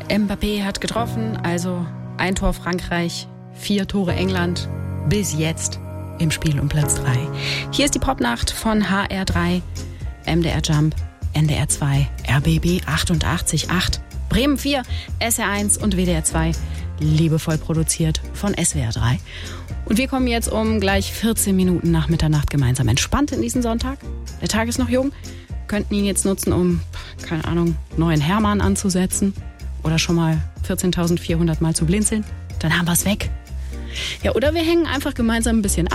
Mbappé hat getroffen, also 1 Tor Frankreich, 4 Tore England, bis jetzt im Spiel um Platz 3. Hier ist die Popnacht von HR3, MDR Jump, NDR 2, RBB 88.8, Bremen 4, SR 1 und WDR 2, liebevoll produziert von SWR 3. Und wir kommen jetzt um gleich 14 Minuten nach Mitternacht gemeinsam entspannt in diesen Sonntag. Der Tag ist noch jung, könnten ihn jetzt nutzen, um, keine Ahnung, neuen Hermann anzusetzen oder schon mal 14.400 Mal zu blinzeln. Dann haben wir es weg. Ja, oder wir hängen einfach gemeinsam ein bisschen ab.